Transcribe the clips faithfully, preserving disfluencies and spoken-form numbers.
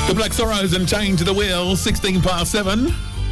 The Black Sorrows and Chain to the Wheel, sixteen past seven.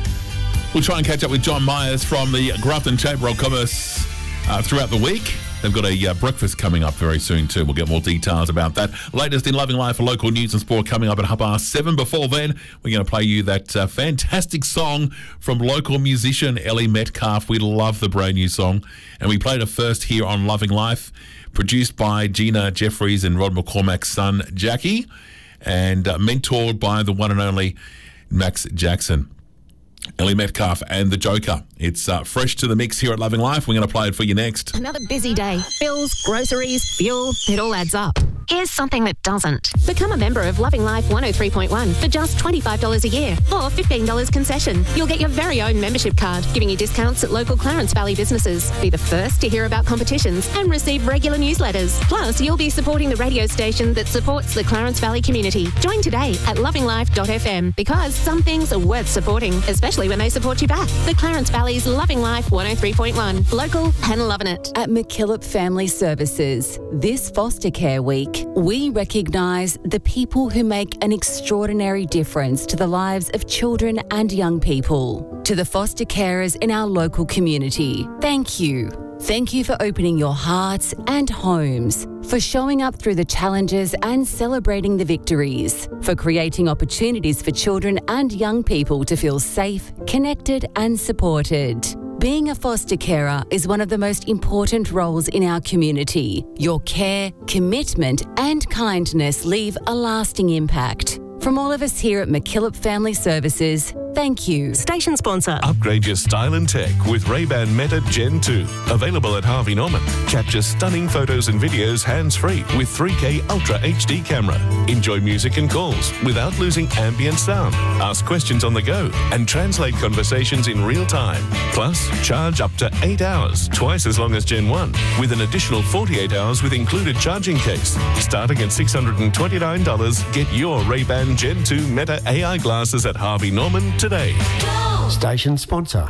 We'll try and catch up with John Myers from the Grafton Chamber of Commerce uh, throughout the week. They've got a uh, breakfast coming up very soon too. We'll get more details about that. Latest in Loving Life for local news and sport coming up at half past seven. Before then, we're going to play you that uh, fantastic song from local musician Ellie Metcalf. We love the brand new song. And we played it first here on Loving Life, produced by Gina Jeffries and Rod McCormack's son, Jackie, and uh, mentored by the one and only Max Jackson. Ellie Metcalf and the Joker. It's uh, fresh to the mix here at Loving Life. We're going to play it for you next. Another busy day. Bills, groceries, fuel, it all adds up. Here's something that doesn't. Become a member of Loving Life one oh three point one for just twenty-five dollars a year or fifteen dollars concession. You'll get your very own membership card, giving you discounts at local Clarence Valley businesses. Be the first to hear about competitions and receive regular newsletters. Plus, you'll be supporting the radio station that supports the Clarence Valley community. Join today at loving life dot f m because some things are worth supporting, especially when they support you back. The Clarence Valley's Loving Life one oh three point one. Local and loving it. At McKillop Family Services, this foster care week, we recognise the people who make an extraordinary difference to the lives of children and young people. To the foster carers in our local community, thank you. Thank you for opening your hearts and homes, for showing up through the challenges and celebrating the victories, for creating opportunities for children and young people to feel safe, connected and supported. Being a foster carer is one of the most important roles in our community. Your care, commitment and kindness leave a lasting impact. From all of us here at McKillop Family Services, thank you. Station sponsor. Upgrade your style and tech with Ray-Ban Meta Gen two. Available at Harvey Norman. Capture stunning photos and videos hands-free with three K Ultra H D camera. Enjoy music and calls without losing ambient sound. Ask questions on the go and translate conversations in real time. Plus, charge up to eight hours, twice as long as Gen one, with an additional forty-eight hours with included charging case. Starting at six hundred twenty-nine dollars, get your Ray-Ban Gen two Meta A I glasses at Harvey Norman today. Station sponsor.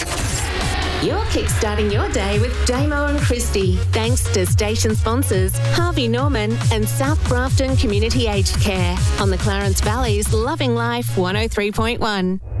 You're kickstarting your day with Damo and Christie, thanks to station sponsors Harvey Norman and South Grafton Community Aged Care on the Clarence Valley's Loving Life one oh three point one.